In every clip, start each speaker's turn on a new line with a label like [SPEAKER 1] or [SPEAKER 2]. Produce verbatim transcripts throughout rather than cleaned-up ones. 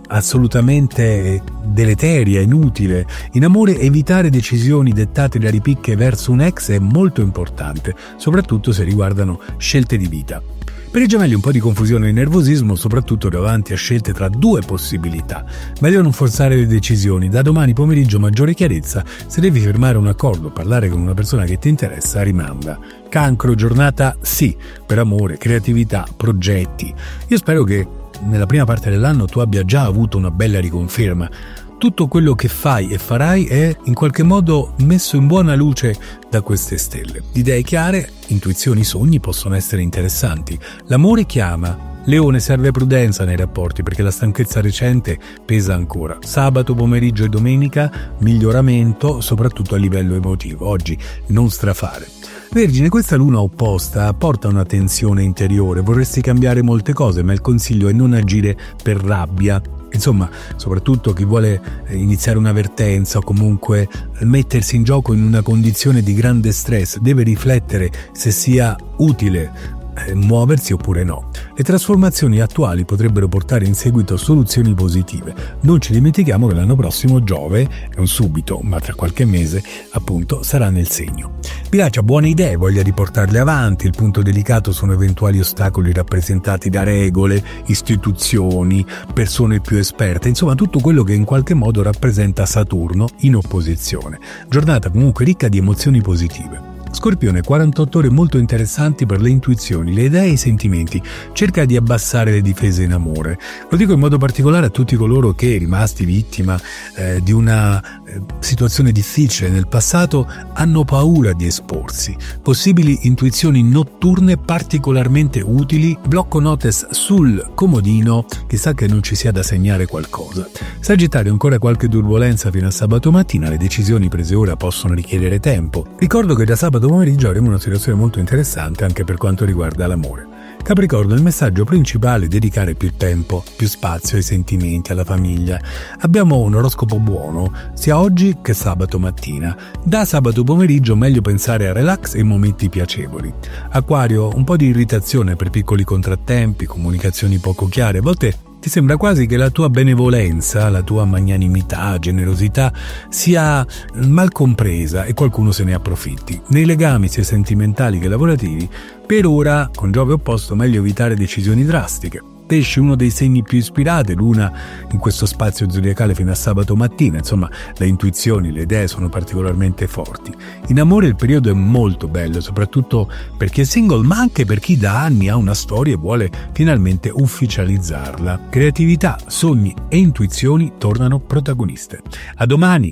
[SPEAKER 1] assolutamente deleteria, inutile. In amore evitare decisioni dettate da ripicche verso un ex è molto importante, soprattutto se riguardano scelte di vita. Per i gemelli un po' di confusione e nervosismo, soprattutto davanti a scelte tra due possibilità. Meglio non forzare le decisioni, da domani pomeriggio maggiore chiarezza, se devi firmare un accordo o parlare con una persona che ti interessa, rimanda. Cancro, giornata sì, per amore, creatività, progetti. Io spero che nella prima parte dell'anno tu abbia già avuto una bella riconferma. Tutto quello che fai e farai è in qualche modo messo in buona luce da queste stelle. Idee chiare, intuizioni, sogni possono essere interessanti. L'amore chiama. Leone, serve prudenza nei rapporti perché la stanchezza recente pesa ancora. Sabato, pomeriggio e domenica miglioramento, soprattutto a livello emotivo. Oggi non strafare. Vergine, questa luna opposta porta una tensione interiore. Vorresti cambiare molte cose, ma il consiglio è non agire per rabbia. Insomma, soprattutto chi vuole iniziare una vertenza o comunque mettersi in gioco in una condizione di grande stress deve riflettere se sia utile muoversi oppure no. Le trasformazioni attuali potrebbero portare in seguito soluzioni positive. Non ci dimentichiamo che l'anno prossimo Giove, non subito ma tra qualche mese appunto, sarà nel segno. Bilancia, buone idee, voglia di portarle avanti. Il punto delicato sono eventuali ostacoli rappresentati da regole, istituzioni, persone più esperte, insomma tutto quello che in qualche modo rappresenta Saturno in opposizione. Giornata comunque ricca di emozioni positive. Scorpione, quarantotto ore molto interessanti per le intuizioni, le idee e i sentimenti. Cerca di abbassare le difese in amore. Lo dico in modo particolare a tutti coloro che, rimasti vittima eh, di una eh, situazione difficile nel passato, hanno paura di esporsi. Possibili intuizioni notturne particolarmente utili. Blocco notes sul comodino, chissà che non ci sia da segnare qualcosa. Sagittario, ancora qualche turbolenza fino a sabato mattina, le decisioni prese ora possono richiedere tempo. Ricordo che da sabato pomeriggio avremo una situazione molto interessante anche per quanto riguarda l'amore. Capricorno, il messaggio principale è dedicare più tempo, più spazio ai sentimenti, alla famiglia. Abbiamo un oroscopo buono sia oggi che sabato mattina. Da sabato pomeriggio meglio pensare a relax e momenti piacevoli. Acquario, un po' di irritazione per piccoli contrattempi, comunicazioni poco chiare, a volte ti sembra quasi che la tua benevolenza, la tua magnanimità, generosità sia mal compresa e qualcuno se ne approfitti. Nei legami sia sentimentali che lavorativi, per ora, con Giove opposto, meglio evitare decisioni drastiche. Pesci, uno dei segni più ispirati, luna in questo spazio zodiacale fino a sabato mattina, insomma le intuizioni, le idee sono particolarmente forti. In amore il periodo è molto bello, soprattutto per chi è single, ma anche per chi da anni ha una storia e vuole finalmente ufficializzarla. Creatività, sogni e intuizioni tornano protagoniste. A domani!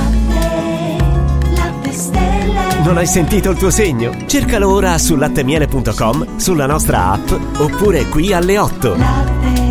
[SPEAKER 2] Non hai sentito il tuo segno? Cercalo ora su lattemiele punto com, sulla nostra app oppure qui alle otto.